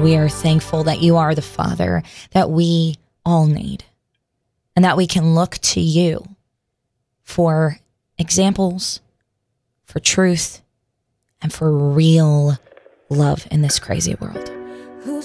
we are thankful that you are the Father that we all need, and that we can look to you for examples, for truth, and for real love in this crazy world.